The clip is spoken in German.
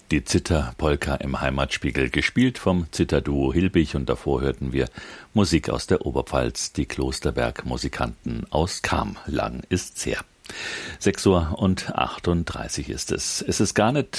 Die Zither-Polka im Heimatspiegel, gespielt vom Zither-Duo Hilbig, und davor hörten wir Musik aus der Oberpfalz, die Klosterberg-Musikanten aus Cham. Lang ist's her. 6:38 ist es. Es ist gar nicht